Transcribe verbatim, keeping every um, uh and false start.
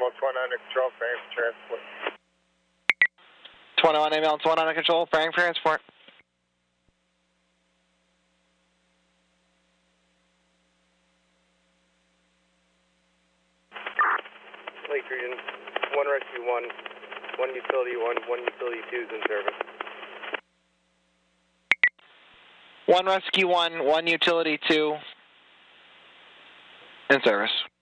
ambulance one under control, frame for transport. twenty-one ambulance one under control, frame for transport. Lake Region, one rescue one, one utility one, one utility two is in service. One rescue one, one utility two in service.